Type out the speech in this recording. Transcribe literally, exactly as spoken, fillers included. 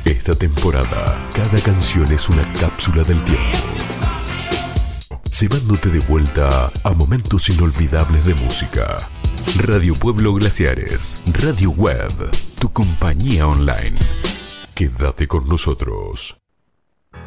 Esta temporada, cada canción es una cápsula del tiempo, llevándote de vuelta a momentos inolvidables de música. Radio Pueblo Glaciares, Radio Web, tu compañía online. Quédate con nosotros.